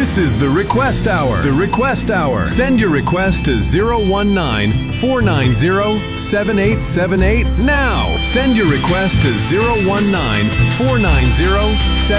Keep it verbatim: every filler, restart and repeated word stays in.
This is the Request Hour. The Request Hour. Send your request to zero one nine, four nine zero, seven eight seven eight now. Send your request to zero one nine, four nine zero, seven eight seven eight.